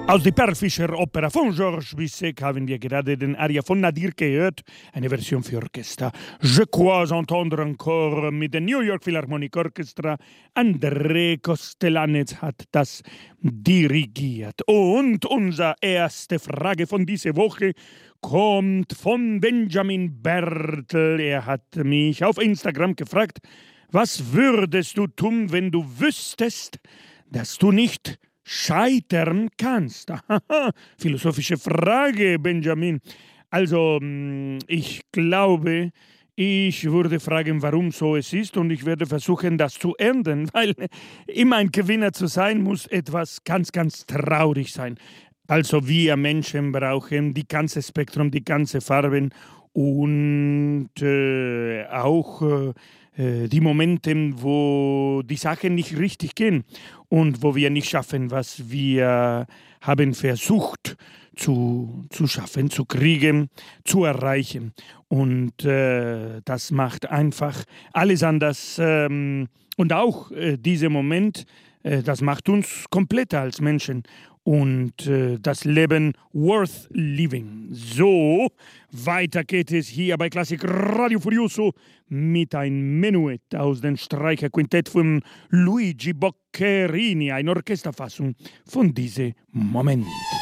Aus der Perlfischer-Opera von Georges Bizet haben wir gerade den Aria von Nadir gehört, eine Version für Orchester. Je crois entendre encore mit dem New York Philharmonic Orchestra. André Kostelanetz hat das dirigiert. Und unsere erste Frage von dieser Woche kommt von Benjamin Bertel. Er hat mich auf Instagram gefragt, was würdest du tun, wenn du wüsstest, dass du nicht scheitern kannst? Philosophische Frage, Benjamin. Also, ich glaube, ich würde fragen, warum so es ist, und ich werde versuchen, das zu ändern, weil immer ein Gewinner zu sein, muss etwas ganz, ganz traurig sein. Also wir Menschen brauchen die ganze Spektrum, die ganze Farben und auch die Momente, wo die Sachen nicht richtig gehen und wo wir nicht schaffen, was wir haben versucht zu schaffen, zu kriegen, zu erreichen. Und das macht einfach alles anders. Und auch dieser Moment, das macht uns kompletter als Menschen. Und das Leben worth living. So, weiter geht es hier bei Klassik Radio Furioso mit einem Menuett aus dem Streicherquintett von Luigi Boccherini, eine Orchesterfassung von diesem Moment.